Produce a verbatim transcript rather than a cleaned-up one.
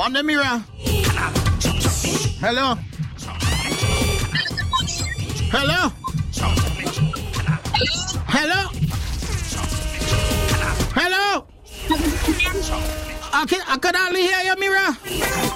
On the mirror. Hello. Hello. Hello. Hello. I can I can hardly hear you, Mira.